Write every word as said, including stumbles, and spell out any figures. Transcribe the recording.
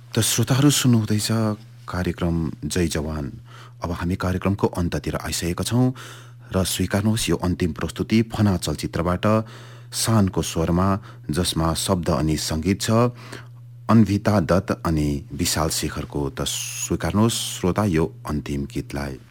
त श्रोताहरू सुन्नुहुँदैछ कार्यक्रम जय जवान। अब हामी कार्यक्रमको अन्ततिर आइसकेका छौँ र स्वीकार्नुहोस् यो अन्तिम प्रस्तुति फना चलचित्रबाट शानको स्वरमा, जसमा शब्द अनि सङ्गीत छ अन्विता दत्त अनि विशाल शेखरको। त स्वीकार्नुहोस् श्रोता यो अन्तिम गीतलाई।